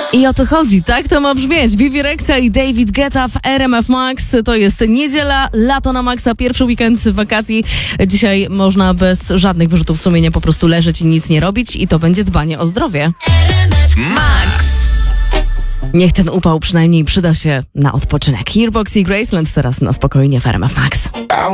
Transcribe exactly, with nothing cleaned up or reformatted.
I o to chodzi, tak to ma brzmieć. Vivi Rexha i David Guetta w R M F Max. To jest niedziela, lato na maksa, pierwszy weekend wakacji. Dzisiaj można bez żadnych wyrzutów sumienia po prostu leżeć i nic nie robić i to będzie dbanie o zdrowie. R M F Max. Niech ten upał przynajmniej przyda się na odpoczynek. Gearbox i Graceland teraz na spokojnie w R M F Max.